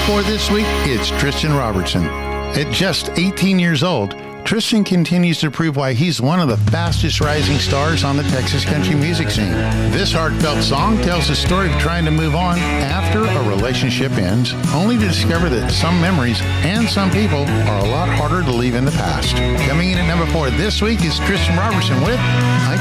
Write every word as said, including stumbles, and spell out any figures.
four this week, it's Tristan Robertson. At just eighteen years old, Tristan continues to prove why he's one of the fastest rising stars on the Texas country music scene. This heartfelt song tells the story of trying to move on after a relationship ends, only to discover that some memories and some people are a lot harder to leave in the past. Coming in at number four this week is Tristan Robertson with I